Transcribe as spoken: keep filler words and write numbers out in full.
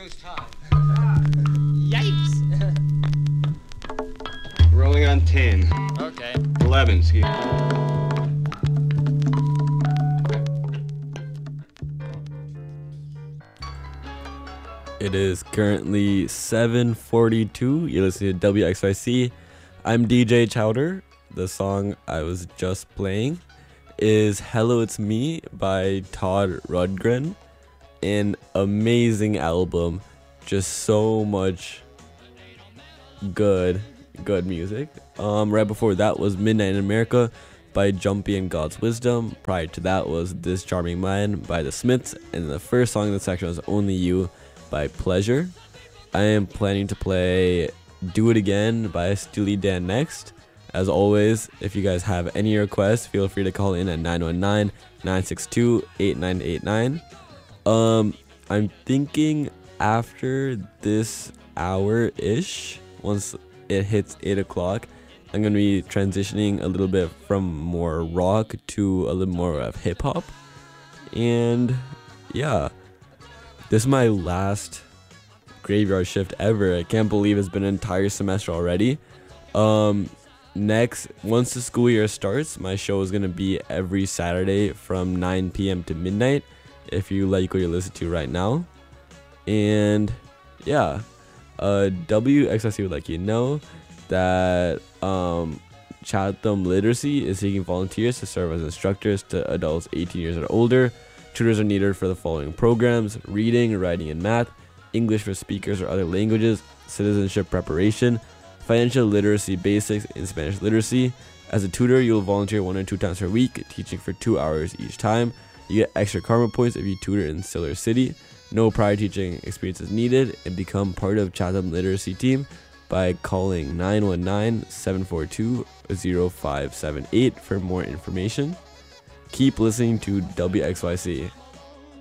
lose time. Yipes! Rolling on ten. Okay. eleven, excuse me. It is currently seven forty-two. You're listening to W X Y C. I'm D J Chowder. The song I was just playing is Hello It's Me by Todd Rundgren. An amazing album. Just so much good, good music. Um, right before that was Midnight in America by Jumpy and God's Wisdom. Prior to that was This Charming Mind by The Smiths. And the first song in the section was Only You by Pleasure. I am planning to play Do It Again by Steely Dan next. As always, if you guys have any requests, feel free to call in at nine one nine, nine six two, eight nine eight nine. Um, I'm thinking after this hour-ish, once it hits eight o'clock, I'm going to be transitioning a little bit from more rock to a little more of hip-hop. And yeah, this is my last graveyard shift ever. I can't believe it's been an entire semester already. Um, next, once the school year starts, my show is going to be every Saturday from nine p.m. to midnight, if you like what you're listening to right now. And yeah, uh, W X Y C would like you to know that um, Chatham Literacy is seeking volunteers to serve as instructors to adults eighteen years or older. Tutors are needed for the following programs: reading, writing, and math, English for speakers or other languages, citizenship preparation, financial literacy basics, and Spanish literacy. As a tutor, you will volunteer one or two times per week, teaching for two hours each time. You get extra karma points if you tutor in Siller City. No prior teaching experience is needed, and become part of Chatham Literacy team by calling nine one nine, seven four two, zero five seven eight for more information. Keep listening to W X Y C.